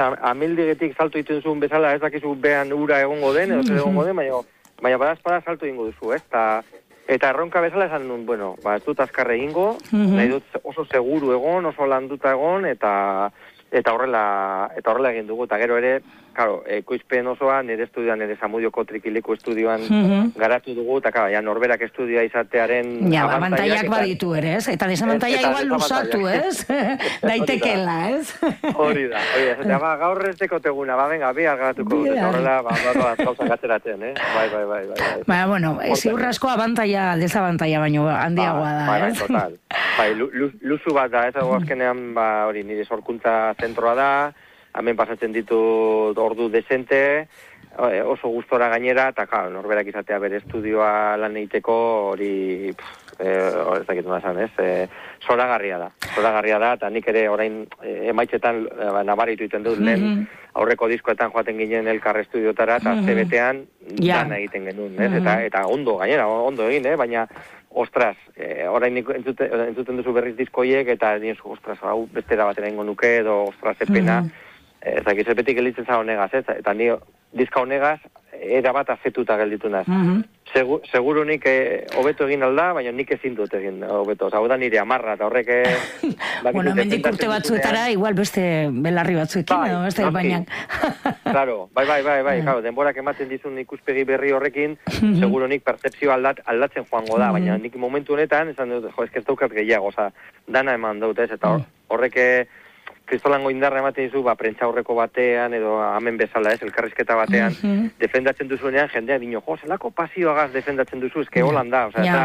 Amildigetik salto egiten zuen bezala, ez dakizu behan ura egongo den, edo zer egongo den, baina badazpada salto egingo duzu, ez? Eta erronka bezala esan nuen, bueno, ez dut azkarre egingo, nahi dut oso seguru egon, oso landuta egon, eta horrela egin dugu, eta gero ere, claro, ekoizpen osoa, nire estudioan, nire Zamudioko Trikiliko estudioan garatu dugu, eta claro, ja norberak estudioa izatearen abantaiak baditu ere, ez? Eta desabantaia igual lusatu, ez? Daitekela, ez? Hori da, eta gaur ez dekoteguna, venga, bihar garatuko dut, eta horrela, gauzak ateratzen, bai. Baina, bueno, ziur asko abantaia, desabantaia baino handiagoa da, ez? Total. Bai, luzu bat da, ez azkenean, hori, nire sorkuntza zentroa da, hemen pasatzen ditu ordu desente, oso gustora gainera, eta norberak izatea bere estudioa lan egiteko hori, ez dakit nola esan, ez? Zoragarria da, eta nik ere orain emaitzetan nabaritu iten dut, lehen aurreko diskoetan joaten ginen elkar estudiotara, eta zebetean dana egiten genuen, ez? Eta ondo, gainera, ondo egin, baina ostras, orain entzuten duzu berriz diskoiek, eta dinosu, ostras, hau bestera batera ingo nuke, edo ostras, epena, ez dakit, zepetik gelditzen za honegaz, ez? Eta ni diska honegaz, erabat azetuta gelditu naz. Seguru nik hobeto egin alda, baina nik ezin dut egin hobeto. Hau da nire amarra, eta horrek... Bueno, mendik urte batzuetara, igual beste belarri batzuekin, edo beste baina... Claro, bai, denborak ematen dizun ikuspegi berri horrekin, seguro nik percepzio aldatzen joango da, baina nik momentu honetan, esan dut, ez daukat gehiago, dana eman dut, ez, eta horrek kristolango indarra ematen dizu, prentza horreko batean, edo hemen bezala, ez, elkarrizketa batean, defendatzen duzunean, jendea dino, zelako pasioagaz defendatzen duzu, ezke holan da,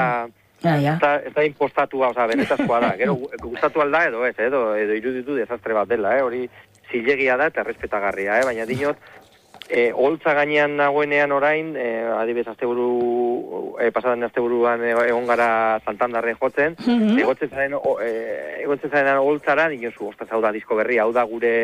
ez da impostatua, benetazkoa da, gero gustatu alda edo ez, edo iruditu desastre bat dela, hori zilegia da eta errespetagarria, baina dinot, holtza gainean nagoenean orain, adibidez pasadan asteburuan egon gara Santandarren jotzen, egotzen zaren holtzara, dinosu, ostaz, hau da disko berri, hau da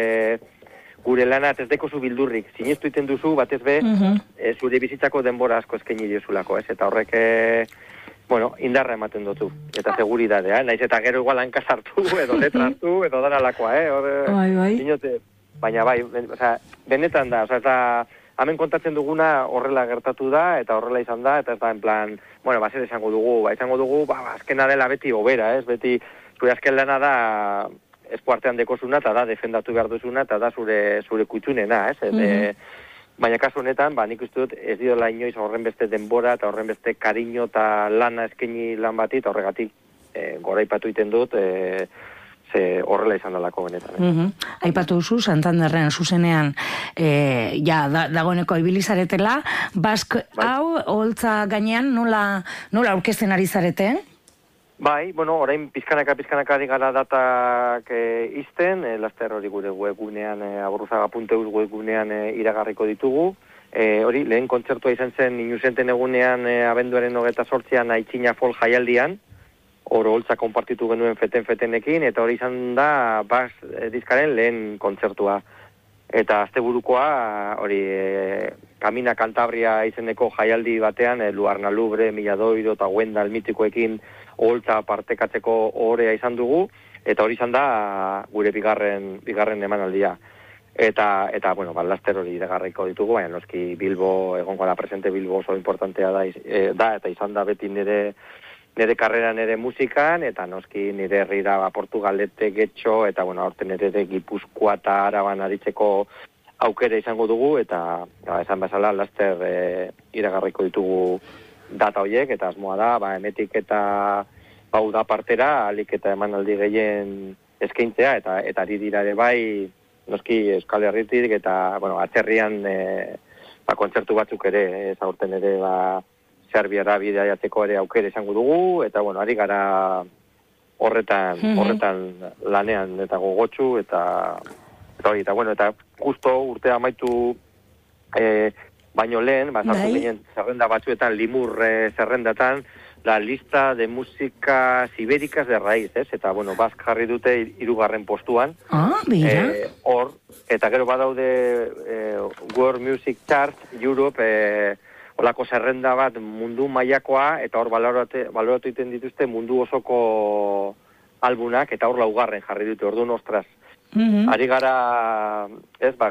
gure lana, ez dekozu bildurrik, sinestu iten duzu, batez be, zure bizitzako denbora asko eskaini diozulako, ez, eta horrek, indarra ematen dutu, eta seguridadea, naiz eta gero igual hanka sartu, edo letra hartu, edo danalakoa, dinote, baina bai, benetan da, eta hemen kontatzen duguna horrela gertatu da, eta horrela izan da, eta ez da, en plan, zer izango dugu, azkena dela beti obera, ez, beti, zure azken lana da, eskuartean dekozuna, eta da, defendatu behar duzuna, eta da zure kutxunena, ez, baina kasu honetan, nik uste dut, ez diola inoiz horren beste denbora, eta horren beste kariño eta lana eskaini lan bati, eta horregatik, goraipatu iten dut, horrela izan dalako benetan. Aipatu duzu, Santanderren zuzenean dagoeneko ibilizaretela, bask hau, holtza gainean, nola aurkezten ari zarete? Bai, orain pizkanaka ari gara datak izten, laster hori gure webgunean, aborruzaga.eus webgunean iragarriko ditugu. Hori, lehen kontzertua izan zen, inusenten egunean abenduaren 28an Aitzina Folk jaialdian, oro holtza konpartitu genuen fetenekin, eta hori izan da bas diskaren lehen kontzertua. Eta asteburukoa, hori, Kamina Kantabria izeneko jaialdi batean, Luarna Lubre, Milladoiro eta Wendal mitikoekin holtza partekatzeko orea izan dugu, eta hori izan da gure bigarren emanaldia. Eta laster hori iragarriko ditugu, baina noski Bilbo, egongo da presente Bilbo oso importantea da, eta izan da beti nire karreran nire musikan, eta noski nire herrira Portugalete, Getxo, eta aurten nire Gipuzkoa eta Araban aritzeko aukera izango dugu, eta esan bezala laster iragarriko ditugu data horiek, eta asmoa da, emetik eta hau da partera, alik eta emanaldi gehien eskaintzea, eta ari dira ere bai, noski Euskal Herritik, eta atzerrian kontzertu batzuk ere, aurten ere Serbiara bidaiatzeko ere aukera izango dugu, eta ari gara horretan lanean eta gogotsu, eta justo urtea amaitu baino lehen, sartu ginen zerrenda batzuetan, limur zerrendatan, la lista de música ibéricas de raíz, ez? Eta, bask jarri dute 3. postuan. Hor, eta gero badaude World Music Chart Europe, olako zerrenda bat mundu mailakoa, eta hor baloratu iten dituzte mundu osoko albunak, eta hor 4. jarri dute, orduan, ostras, Ari gara, ez,